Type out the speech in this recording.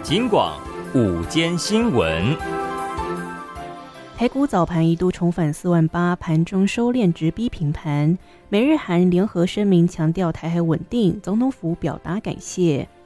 警广午间新闻。 台股早盘一度重返48000，盘中收敛直逼平盘。美日韩联合声明强调台海稳定，总统府表达感谢。